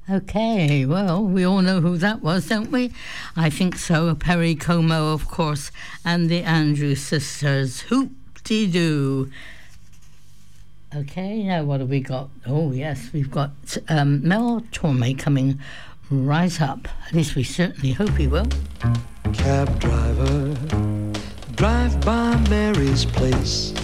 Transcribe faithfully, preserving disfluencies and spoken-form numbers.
Okay, well, we all know who that was, don't we? I think so. Perry Como, of course, and the Andrews Sisters. Hoop-de-doo. Okay, now what have we got? Oh, yes, we've got um, Mel Torme coming right up. At least we certainly hope he will. Cab driver, drive by Mary's place.